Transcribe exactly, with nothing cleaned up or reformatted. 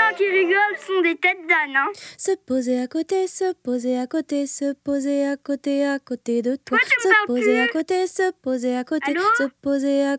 gens qui rigolent sont des têtes d'âne, hein. Se poser à côté, se poser à côté, se poser à côté, à côté de toi. Pourquoi tu me Se parles poser plus à côté, se poser à côté, Allô se poser à